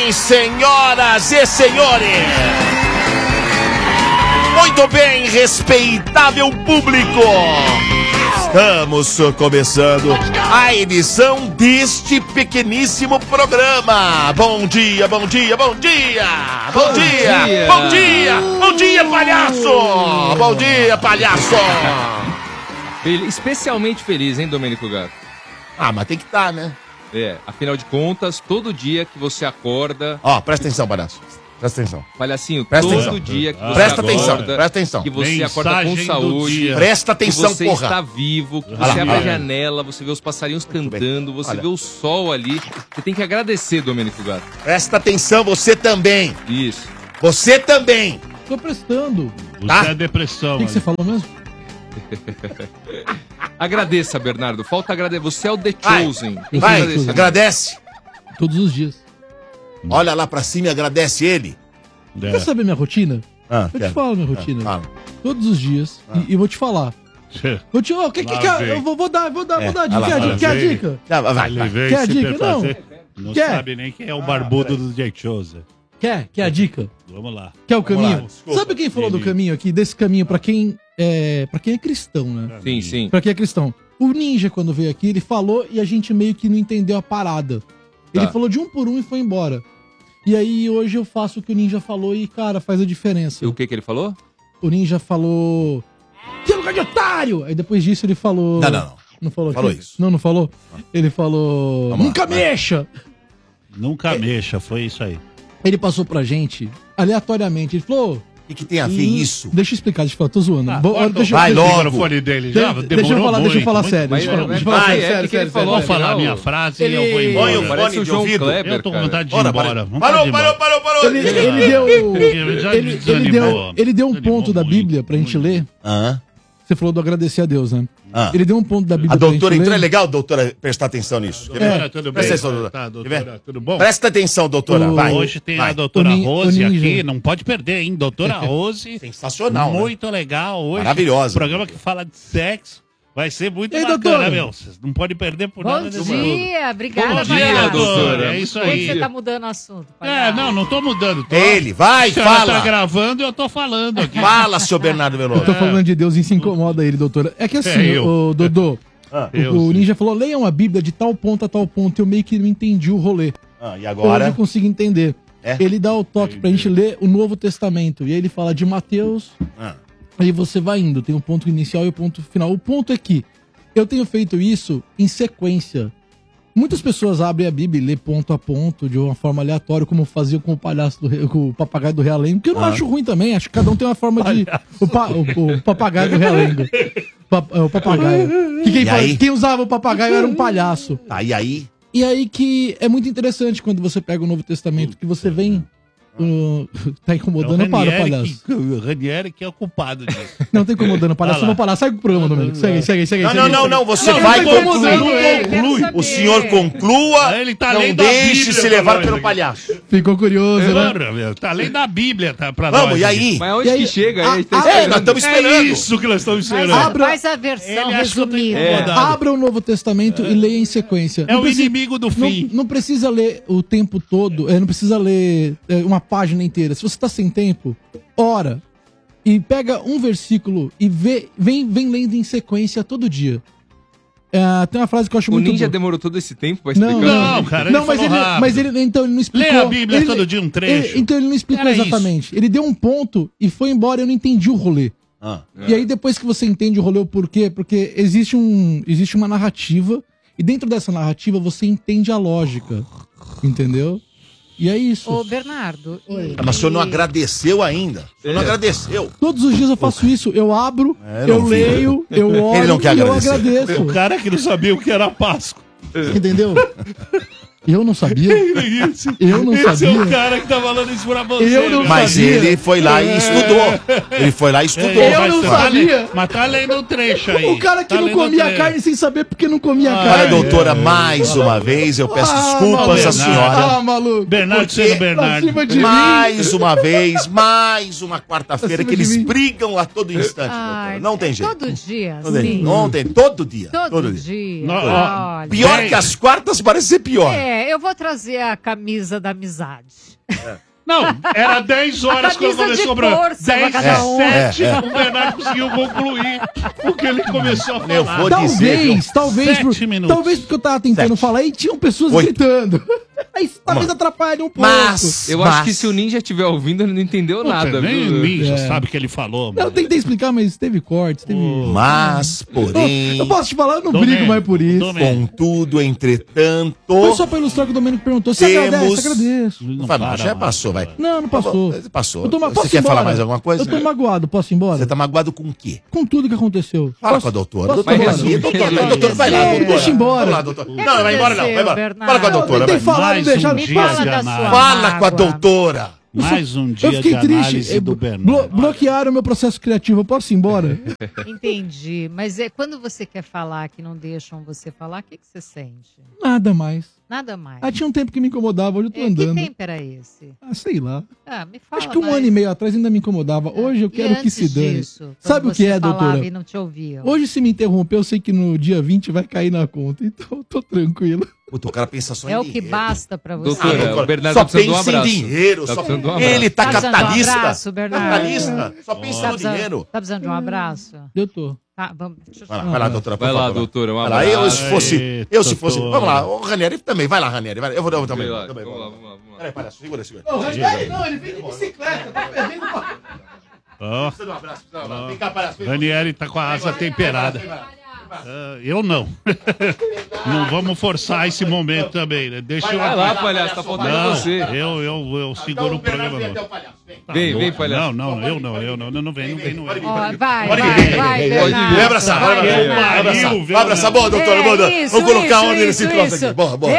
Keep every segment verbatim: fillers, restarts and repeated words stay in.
bem, senhoras e senhores? Muito bem, respeitável público. Estamos começando a edição deste pequeníssimo programa. Bom dia, bom dia, bom dia. Bom, bom dia, dia, bom dia, bom dia, palhaço. Bom dia, palhaço. Especialmente feliz, hein, Domênico Gato? Ah, mas tem que estar, né? É, afinal de contas, todo dia que você acorda... Ó, presta atenção, palhaço. Presta atenção. Palhacinho, presta todo atenção. dia que você presta acorda... Atenção, presta atenção. Que você Mensagem acorda com saúde. Presta atenção, que você porra. está vivo, que Olha você lá, abre a olha. janela, você vê os passarinhos cantando, você Olha. vê o sol ali. Você tem que agradecer, Domênico Gato. Presta atenção, você também. Isso. Você também. Tô prestando. Você Tá? é depressão. O que, que você aí. falou mesmo? Agradeça, Bernardo. Falta agradecer. Você é o The Vai. Chosen. Tem que Vai, agradecer. agradece. Todos os dias. Olha lá pra cima e agradece ele. É. Quer saber minha rotina? Ah, Eu quero. te falo minha rotina. Fala. Todos os dias. E, e vou te falar. Vou te, ó, que, que, Lá que, vem. eu vou, vou dar, vou dar, É, vou dar a vai lá, dica. Quer a vai dica? Quer a vem. dica? Já, vai, vai, Ele vai. veio Quer a se dica? fazer. Não Quer? sabe nem quem é o barbudo do Jack Chose. Quer? Quer a dica? Vamos lá. Quer o Vamos caminho? lá, desculpa. Sabe quem falou do Ele- caminho aqui? Desse caminho pra quem é, para quem é cristão, né? Sim, sim. Pra quem é cristão. O Ninja, quando veio aqui, ele falou e a gente meio que não entendeu a parada. Ele Tá. falou de um por um e foi embora. E aí hoje eu faço o que o Ninja falou e, cara, faz a diferença. E o que que ele falou? O Ninja falou... Que lugar de otário! Aí depois disso ele falou... Não, não, não. Não falou Falou aqui? isso. Não, não falou? Ele falou... Vamos lá, Nunca vai. mexa! Nunca mexa, foi isso aí. Ele passou pra gente, aleatoriamente, ele falou... O que, que tem a ver "Hum, isso? Deixa eu explicar, deixa eu falar, tô zoando. Ah, Vou- corta o- deixa, vai deixa, logo. O microfone dele já de- demorou deixa eu falar, deixa eu falar muito, sério. muito Deixa eu falar, bom. deixa eu falar Vai, sério, é, sério, que que ele sério, falou? Vou sério. falar a Afinal, minha frase ele- e eu vou Põe embora. o Parece fone o de João ouvido. Kleber, Eu tô com cara. vontade de ir Ora, embora. parou, vontade parou, de ir parou, embora. parou, parou. Ele, ele deu, Já ele, ele desanimou. deu, ele deu um Desanimou ponto da muito, Bíblia pra gente muito. ler. Ah, Você falou do agradecer a Deus, né? ah. Ele deu um ponto da Bíblia A pra doutora gente entrou, é ler. legal, doutora, prestar atenção nisso. Quer ver? Doutora, tudo bem? Presta atenção, doutora. Tá, Quer ver? doutora, tudo bom? Presta atenção, doutora. O- Vai. Hoje tem vai. a doutora O nin- Rose o ninja. aqui, não pode perder, hein? Doutora Rose. Sensacional, né? Muito legal hoje. Maravilhosa. Programa que fala de sexo. Vai ser muito E aí, bacana, doutora? meu. Vocês não pode perder por Bom nada desse mundo. dia, obrigada, Bom dia, palhaço. doutora. É isso Por que aí. você tá mudando o assunto, É, palhaço? não, não tô mudando. Tô... Ele, vai, A senhora fala. tá gravando e eu tô falando aqui. Fala, seu Bernardo Eu Veloso. tô falando de Deus e se incomoda ele, doutora. É que assim, É eu. o Dodô, Ah, o, eu o sim. Ninja falou, leiam a Bíblia de tal ponto a tal ponto. Eu meio que não entendi o rolê. Ah, e Hoje agora? eu consigo entender. É? Ele dá o toque pra gente ler o Novo Testamento. E aí ele fala de Mateus, Ah, aí você vai indo. Tem o ponto inicial e o ponto final. O ponto é que eu tenho feito isso em sequência. Muitas pessoas abrem a Bíblia e lê ponto a ponto, de uma forma aleatória, como faziam com o palhaço do Re- com o papagaio do Realengo, que eu não Ah. acho ruim também, acho que cada um tem uma forma de. O, pa- o- o papagaio do Realengo. Pa- é, o papagaio. Que quem, E fala- aí? quem usava o papagaio era um palhaço. tá, e aí? E aí que é muito interessante quando você pega o Novo Testamento, que você vem. uh, tá incomodando, É o para o Ranieri palhaço. que, o Ranieri que é o culpado disso. Não tá incomodando o palhaço, Ah lá. eu vou parar. Sai do programa, Domênico. Segue, segue, segue. Não, segue, não, não, segue. não, você Não, vai não, concluir. não, quero conclui. saber. O senhor conclua, Ele tá não lendo a deixe Bíblia se pra levar nós pelo aqui. palhaço. Ficou curioso, né? Porra, meu, tá além da Bíblia, tá pra Vamos, nós e aqui. aí? Mas onde E aí- que chega? Ah, aí? Tá ah, É, esperando. nós estamos É esperando. isso que nós estamos Faz esperando. a, Abra- faz a versão Ele acha que eu tô resumida. incomodado. Abra o Novo Testamento e leia em sequência. É Não o precisa- inimigo do Não, fim. não precisa ler o tempo todo, é, não precisa ler é, uma página inteira. Se você tá sem tempo, ora. E pega um versículo e vê, vem, vem lendo em sequência todo dia. É, tem uma frase que eu acho O muito Ninja boa. demorou todo esse tempo pra Não, explicar? não, Não, cara, não, ele mas falou ele, rápido. mas ele, então ele não explicou. Lê a Bíblia ele- todo dia um trecho. ele- então ele não explicou Era isso. exatamente. Ele deu um ponto e foi embora. Eu não entendi o rolê. Ah, E aí depois que você entende o rolê, o porquê, porque existe, um, existe uma narrativa e dentro dessa narrativa você entende a lógica, entendeu? E é isso. Ô, Bernardo. e- mas o senhor não agradeceu ainda. O senhor não agradeceu. Todos os dias eu faço isso, eu abro, É, eu não vi. leio, eu olho Ele não quer e eu agradecer. agradeço, O cara que não sabia o que era Páscoa. entendeu? Eu não sabia, Esse, eu não esse é sabia. o cara que tá falando isso pra você. Eu não meu. Mas sabia. ele foi lá e estudou. Ele foi lá e estudou. Eu mas não tá sabia. le- Mas tá lendo o trecho aí. O cara que Tá não lendo o comia trecho. carne sem saber porque não comia Ah, Olha, carne. doutora, mais uma vez eu peço Ah, desculpas maluco. à senhora. Ah, maluco. Bernardo Porque- sendo Bernardo. Acima de mim. Mais uma vez, mais uma quarta-feira Acima que eles de mim. brigam a todo instante, Ai, doutora. Não tem jeito. Todo dia, Não tem, sim. não tem, todo dia. Todo, Todo dia. Não, ó, Olha. Pior Bem- que as quartas parece ser pior. É, É, eu vou trazer a camisa da amizade. Não, era dez horas A quando camisa de começou o programa. força pra dez, cada um. sete, É, é. o Bernardo conseguiu concluir o que ele começou a falar. Eu vou dizer, Talvez, viu? talvez, por- Sete minutos. talvez porque eu tava tentando Sete. falar e tinham pessoas Oito. gritando. Aí talvez Mano. atrapalhe um pouco. Mas, Eu mas, acho que se o Ninja estiver ouvindo, ele não entendeu Puta, nada. nem viu? o Ninja É. sabe o que ele falou, Eu mano. tentei explicar, mas teve cortes, teve... mas, porém, Eu posso te falar, eu não Domênico, brigo mais por isso. Domênico. contudo, entretanto... Foi só pra ilustrar que o Domênico perguntou. Se Temos- agradece, agradeço. Não Vai, para mas já mais. passou, vai. Não, não passou. Passou. Eu tô ma- Você posso quer ir embora? falar mais alguma coisa? Eu tô magoado, posso ir embora? Você tá magoado com o quê? Com tudo que aconteceu. Fala Posso- com a doutora. posso Doutora, ir Mas embora? aqui, doutora, resume- doutora, vai lá, É. doutora. Deixa embora. Vai lá, doutora. que Não, vai embora não, vai embora. aconteceu, Fala com a Bernardo? doutora, Tentei vai. falar, Mais não deixaram. um Me dia fala de da análise. sua Fala com a mágoa. doutora. Mais um Eu dia de fiquei triste. análise eh, do blo- Bernardo. bloquearam o meu processo criativo. Eu posso ir embora? Entendi. Mas é quando você quer falar que não deixam você falar, o que, que você sente? Nada mais. Nada mais. Ah, tinha um tempo que me incomodava, hoje eu tô É, que andando. tempo era esse? Ah, sei lá. Ah, me fala Acho que um mais. ano e meio atrás ainda me incomodava. Hoje eu E quero que antes se dane. disso, Sabe quando o que você é, falava doutora? E não te ouviam. Hoje, se me interromper, eu sei que no dia vinte vai cair na conta. Então, eu tô tranquilo. Puta, o cara pensa só em É o que dinheiro. basta pra você. Doutora, Ah, o Bernardo só tá precisando de um pensa em abraço. dinheiro. Tá só- precisando de um abraço. Ele tá, Tá precisando de um capitalista. abraço, Bernardo? Capitalista. Só Tá pensa no precisando, dinheiro. tá precisando de um abraço? Eu tô. Tá, vamos. Deixa eu Vai lá, vai lá, doutora. por Vai lá, favor. doutora, um Vai lá, eu abraço. se fosse. Aí, Eu se fosse. doutora. Vamos lá, o Ranieri também. Vai lá, Ranieri. vai lá. Eu vou dar um também. Vai lá, também, vamos lá, vamos vamos lá, vamos lá. Peraí, palhaço, segura, segura. Não, ele vem de bicicleta. Tá perdendo pra... Ó, Precisa de um abraço, precisa de um abraço. Vem cá, palhaço. vem. Ranieri tá com a asa temperada. Ah, eu não. Não vamos forçar esse momento também, né? Deixa eu. Vai lá, palhaço, tá faltando Não, você. eu, eu, eu seguro o programa. Não. Tá Vem, louco. vem, palhaço. Não, não, eu não, eu não, não, não vem, não vem, não vem. Ó, vai, Pode vai, vir, vai, vem, vem, Bernardo. Vem abraçar, vai Vai, abraçar. Bernardo. Vai abraçar. Pariu, Vai abraçar. Boa, doutora, É, boa. isso, Vamos colocar isso, ordem nesse isso, troço isso. aqui. Boa, boa.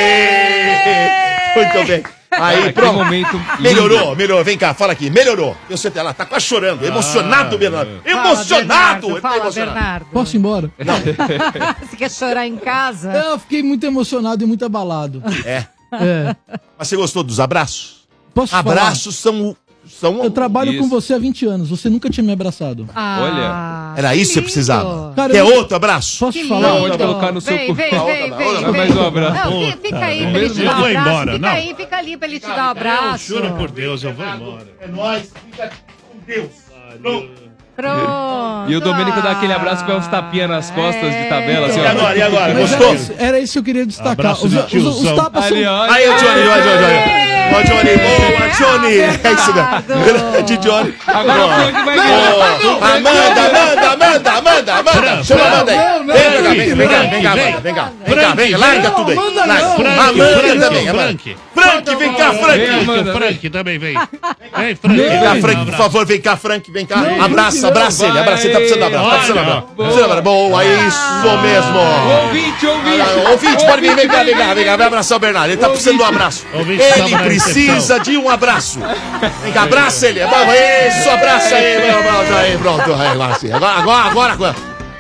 Ê! Muito bem. Aí, Cara, que pronto. momento lindo. Melhorou, melhorou. Vem cá, fala aqui. Melhorou. Eu sei até lá, tá quase chorando. Emocionado, Bernardo. Fala, Emocionado. Bernardo, Ele tá Fala, emocionado. Bernardo. Posso ir embora? Você quer chorar em casa? Eu fiquei muito emocionado e muito abalado. É. É. Mas você gostou dos abraços? Posso te falar? Abraços são. são... Eu trabalho Isso. com você há vinte anos. Você nunca tinha me abraçado. Ah, Era isso que você lindo. precisava. Cara, Quer eu- outro abraço? Posso Que te falar? Não, pode lindo. colocar no seu Vem, cu. vem, vem, Outra, vem, outra, vem. mais um abraço. Não, fica, fica aí pra ele te Eu dar um vou abraço. embora, Fica não. aí, fica ali pra ele te dar um Eu abraço. juro por Deus, eu vou embora. É nóis. Fica com Deus. Pronto. Pronto. E o Domênico dá aquele abraço com uns tapinhas nas costas de tabela, assim, E ó. agora, e agora? Mas Gostou? era isso, era isso que eu queria destacar. Abraço Os, de os- os tiozão. tapas Ali, são... ó. Aí, o Johnny, o Johnny. Boa, Johnny. Boa, Johnny. É isso Bernardo. mesmo. Grande Johnny. Agora o Frank vai ganhar. Ô, Amanda, Amanda, Amanda, Amanda, Amanda. Chama a Amanda aí. Não, não, Vem pra cá, não, vem, não, vem cá, não, vem cá, vem. Amanda, vem cá. Vem cá, vem, larga tudo aí. Amanda, Larga. não. Frank, Amanda Frank, também, Amanda. Frank. Frank, vem cá, Vem, Frank. Amanda. O Frank também vem. Vem, Frank. Vem cá, Vem, Frank, um por abraço. favor, vem cá, Frank, vem cá. Não, Abraça, não, abraça ele, vai. abraça ele, tá precisando de abraço, tá precisando de abraço. Tá precisando de abraço. Boa, isso mesmo. Ouvinte, ouvinte. Ah, Ouvinte, pode vir, vem cá, vem cá, vem cá, vai abraçar o Bernardo. Ele tá precisando de um abraço. Ouvinte, Ele tava na precisa recepção. de um abraço. Vem cá, abraça ele. Vamos, isso, abraça aí. Vamos, vamos, aí, pronto. Aí, lá, assim. Agora, agora, agora. agora.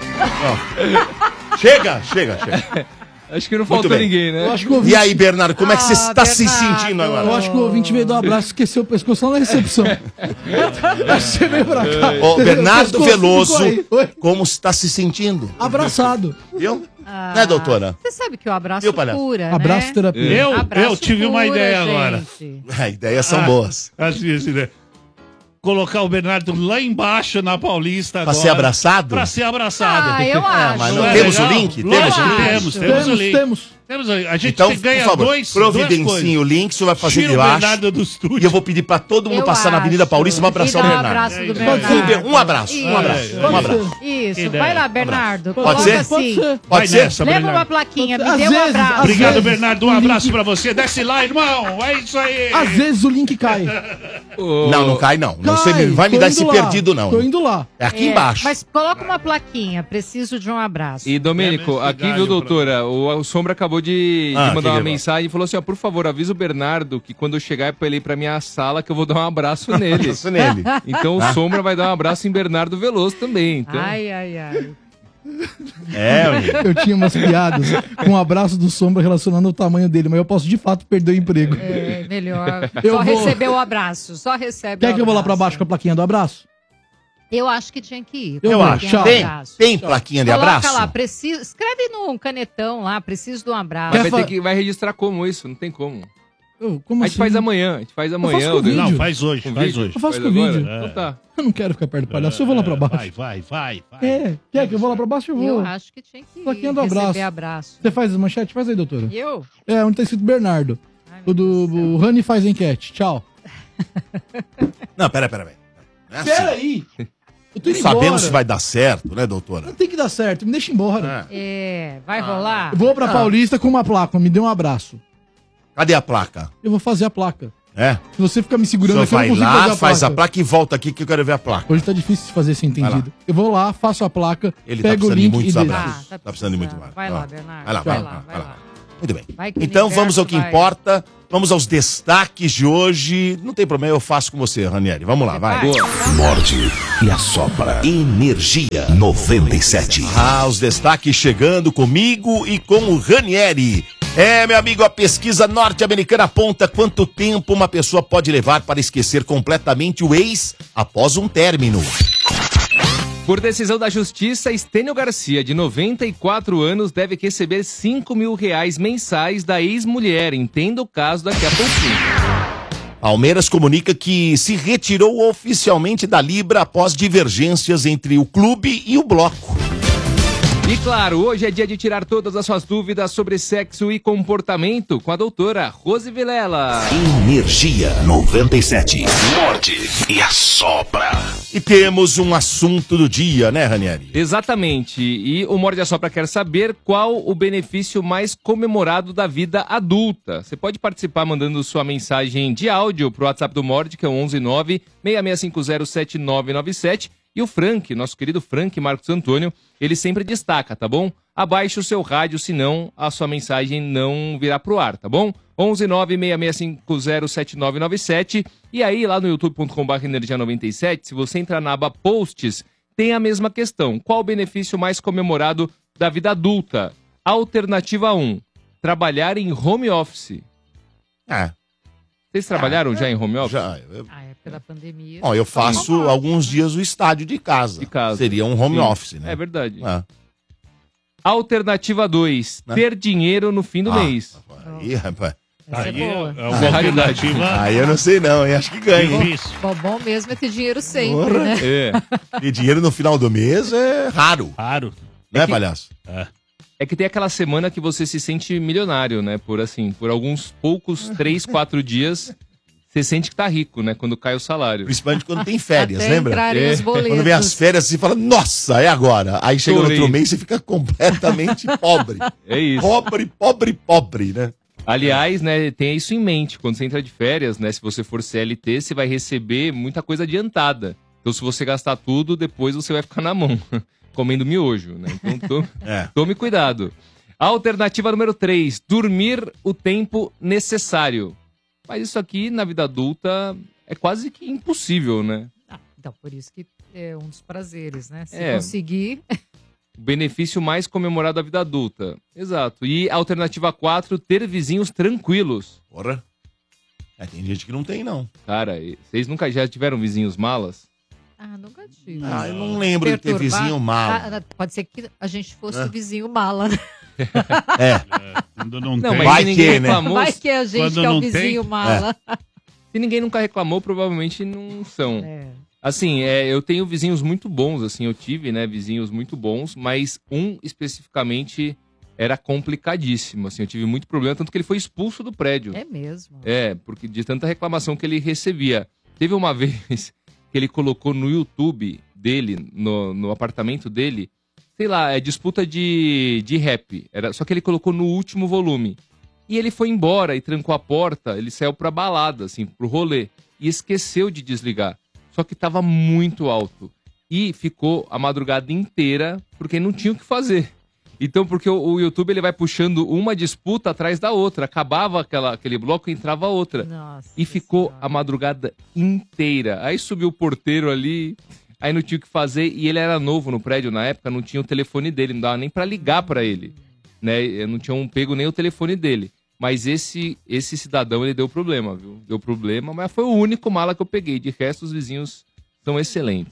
Ó. Chega, chega, chega. Acho que não faltou bem. ninguém, né? Eu acho que o E ouvinte, aí, Bernardo, como é que você Ah, está se Bernardo. sentindo eu agora? acho que o ouvinte veio dar um abraço e esqueceu o pescoço lá na recepção. Acho que você veio pra cá. Ô, Bernardo O pescoço Veloso, ficou aí. Oi? como está se sentindo? Abraçado. Viu? Ah, Né, doutora? Você sabe que o abraço Viu, palhaço? cura, né? Abraço terapia. Eu, Abraço eu tive uma cura, ideia gente. agora. É, ideias são Ah, boas. Assim, assim, né? Colocar o Bernardo lá embaixo na Paulista Pra agora. ser abraçado? Pra ser abraçado. Ah, eu acho. mas não é temos o legal? link? Lógico Temos que o link? Temos, temos o Temos, link. temos. Temos, a gente Então, tem- por ganha favor, dois, duas providencie coisas. o link, você vai fazer Tira de o baixo. Bernardo do estúdio. E eu vou pedir pra todo mundo Eu passar na Avenida acho. Paulista pra abraçar E o dar um Bernardo. abraço do Pode Um, Bernardo. um abraço, um abraço, Isso. um abraço. Isso, Ideia. vai lá, Bernardo. Pode Coloca ser? assim. Pode ser. Pode Vai ser? nessa, Leva Bernardo. uma plaquinha, me Às dê um vezes, abraço. às Obrigado, vezes, Bernardo. Um abraço pra você. Desce lá, irmão. É isso aí. Às vezes o link cai. Ô, Não, não cai não. Não Cai, você vai me tô dar indo esse lá, perdido não. Tô indo lá. É aqui É, embaixo. Mas coloca uma plaquinha, preciso de um abraço. E, Domênico, É, aqui, galho viu, pra- doutora? O, o Sombra acabou de, de Ah, mandar que uma legal. mensagem e falou assim, ó, por favor, avisa o Bernardo que quando eu chegar é pra ele ir pra minha sala que eu vou dar um abraço nele. Isso nele. Então o Sombra vai dar um abraço em Bernardo Veloso também. Então, Ai, ai, ai. É, amigo. Eu tinha umas piadas com um abraço do Sombra relacionando ao tamanho dele, mas eu posso de fato perder o emprego. É, melhor. Eu só vou- receber o abraço. Só recebe Quer o que eu vou lá pra abraço. baixo com a plaquinha do abraço? Eu acho que tinha que ir. Eu Plaquinha acho. de Tchau. Tem, abraço. tem plaquinha de Coloca abraço? lá, preciso, escreve num canetão lá, preciso de um abraço. Mas Quer vai, fa- ter que, vai registrar como isso? Não tem como. Eu, como A gente assim? faz amanhã, a gente faz faço amanhã. com o vídeo. Não, faz hoje, Com faz vídeo? hoje. Eu faço Faz com agora? vídeo. Então tá. Eu não quero ficar perto do palhaço, eu vou lá pra baixo. Vai, vai, vai, vai. É, quer que eu vou lá pra baixo? Eu vou. Eu acho que tinha que ir. Plaquinha do receber abraço. abraço. Você faz as manchetes? Faz aí, doutora. E eu? É, onde tá escrito Bernardo. Ai, meu O do Deus do céu. o Rani faz enquete. Tchau. Não, pera, pera, pera. Não é assim. Pera aí. Eu tô Não indo sabemos embora. se vai dar certo, né, doutora? Não tem que dar certo, me deixa embora. É. É, vai rolar? Eu vou pra Paulista com uma placa, me dê um abraço. Cadê a placa? Eu vou fazer a placa. É? Se você ficar me O segurando senhor aqui, eu não vai consigo fazer lá, a faz a placa. placa e volta aqui que eu quero ver a placa. Hoje tá difícil de fazer esse entendido. Eu vou lá, faço a placa, Ele tá pego o precisando de link e muitos deixo. abraços. Ah, Tá precisando de muito mais. Vai Ó. lá, Bernardo. Vai lá, vai lá, vai lá. Muito bem. Vai que o Então vamos ao que universo vai. importa. Vamos aos destaques de hoje. Não tem problema, eu faço com você, Ranieri. Vamos lá, vai. Vai. Morde e assopra. Energia noventa e sete. Ah, os destaques chegando comigo e com o Ranieri. É, meu amigo, a pesquisa norte-americana aponta quanto tempo uma pessoa pode levar para esquecer completamente o ex após um término. Por decisão da Justiça, Estênio Garcia, de noventa e quatro anos, deve receber cinco mil reais mensais da ex-mulher. Entenda o caso daqui a pouquinho. Palmeiras comunica que se retirou oficialmente da Libra após divergências entre o clube e o bloco. E claro, hoje é dia de tirar todas as suas dúvidas sobre sexo e comportamento com a doutora Rose Vilela. Energia noventa e sete. Morde e assopra. E temos um assunto do dia, né, Ranieri? Exatamente. E o Morde a Sopra quer saber qual o benefício mais comemorado da vida adulta. Você pode participar mandando sua mensagem de áudio pro WhatsApp do Morde, que é o onze nove seis seis cinco zero sete nove nove sete. E o Frank, nosso querido Frank Marcos Antônio, ele sempre destaca, tá bom? Abaixe o seu rádio, senão a sua mensagem não virá pro ar, tá bom? onze nove seis seis cinco zero sete nove nove sete. E aí, lá no youtube ponto com barra energia noventa e sete, se você entrar na aba posts, tem a mesma questão. Qual o benefício mais comemorado da vida adulta? Alternativa um, trabalhar em home office. É, Vocês trabalharam já em home office? já. Eu, A época da pandemia. ó, eu faço Home office, alguns né? dias o estádio de casa. De casa. Seria um home Sim. office, né? É verdade. É. Alternativa dois, Né? ter dinheiro no fim do Ah, mês. Aí, rapaz. Essa é Aí boa. é uma alternativa Aí eu não sei não, hein? Acho que ganha, hein? difícil. Bom, bom mesmo é ter dinheiro sempre, Porra. né? É. E dinheiro no final do mês é raro, Raro. né, que- palhaço? É que tem aquela semana que você se sente milionário, né? Por assim, por alguns poucos, três, quatro dias, você sente que tá rico, né? Quando cai o salário. Principalmente quando tem férias, Até lembra? entrarem É. os boletos. Quando vem as férias, você fala, nossa, é agora. Aí chega no Estourei. outro mês e fica completamente pobre. É isso. Pobre, pobre, pobre, né? Aliás, né, tenha isso em mente. Quando você entra de férias, né? Se você for C L T, você vai receber muita coisa adiantada. Então, se você gastar tudo, depois você vai ficar na mão, comendo miojo, né? Então, to- É. tome cuidado. Alternativa número três, dormir o tempo necessário. Mas isso aqui, na vida adulta, é quase que impossível, né? Ah, então, por isso que é um dos prazeres, né? Se É. conseguir. O benefício mais comemorado da vida adulta. Exato. E alternativa quatro, ter vizinhos tranquilos. Porra. É, tem gente que não tem, não. Cara, e- vocês nunca já tiveram vizinhos malas? Ah, nunca tive. Ah, eu não lembro de ter Perturbar. vizinho mal. Ah, pode ser que a gente fosse É. o vizinho mala, né? É, Quando não, Não, tem. mas Vai se ninguém que, né? reclamou, Vai que a gente Quando que é o não vizinho tem. mala. se ninguém nunca reclamou, provavelmente não são. É. Assim, é, eu tenho vizinhos muito bons, assim, eu tive, né, vizinhos muito bons, mas um especificamente era complicadíssimo, assim, eu tive muito problema, tanto que ele foi expulso do prédio. É mesmo. É, porque de tanta reclamação que ele recebia. Teve uma vez que ele colocou no YouTube dele, no, no apartamento dele, sei lá, é disputa de, de rap. Era, só que ele colocou no último volume. E ele foi embora e trancou a porta, ele saiu pra balada, assim, pro rolê. E esqueceu de desligar. Só que tava muito alto. E ficou a madrugada inteira, porque não tinha o que fazer. Então, porque o, o YouTube ele vai puxando uma disputa atrás da outra. Acabava aquela, aquele bloco e entrava outra. Nossa E ficou Senhora. a madrugada inteira. Aí subiu o porteiro ali, aí não tinha o que fazer. E ele era novo no prédio na época, não tinha o telefone dele, não dava nem pra ligar pra ele. Né? Não tinham pego nem o telefone dele. Mas esse, esse cidadão, ele deu problema, viu? Deu problema, mas foi o único mala que eu peguei. De resto, os vizinhos são excelentes.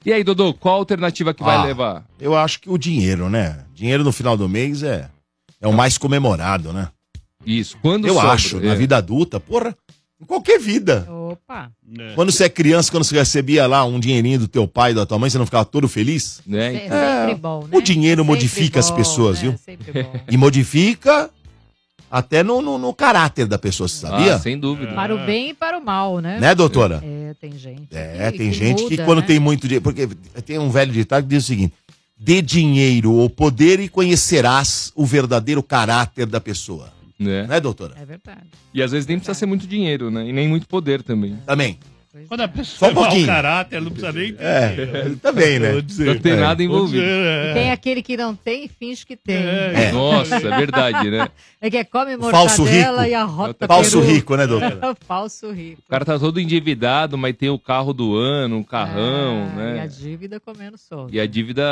E aí, Dodô, qual a alternativa que vai Ah, levar? Eu acho que o dinheiro, né? Dinheiro no final do mês é, é o mais comemorado, né? Isso. Quando Eu sobra, acho, é. na vida adulta, porra, em qualquer vida. Opa. É. Quando você é criança, quando você recebia lá um dinheirinho do teu pai e da tua mãe, você não ficava todo feliz? Né? É Então, sempre bom, né? O dinheiro Sempre modifica as bom, pessoas, né? viu? Sempre bom. E modifica até no, no, no caráter da pessoa, você sabia? Ah, sem dúvida. Para o bem e para o mal, né? Né, doutora? É, tem gente. É, que- tem que gente que muda, quando né? tem muito dinheiro. Porque tem um velho ditado que diz o seguinte: dê dinheiro ou poder e conhecerás o verdadeiro caráter da pessoa. Né? Né, doutora? É verdade. E às vezes nem precisa ser muito dinheiro, né? E nem muito poder também. Também. Pois Quando a é. pessoa Só um é mau pouquinho. caráter, não precisa nem ter. É, também, né? Vou dizer. Não tem É. nada Vou envolvido. dizer, E é. tem aquele que não tem e finge que tem. É. É, Nossa, é verdade, né? que é come falso mortadela rico. e a rota Falso peru. rico, né, doutora? Falso rico. O cara tá todo endividado, mas tem o carro do ano, o carrão, Ah, né? E a dívida comendo solto. E a dívida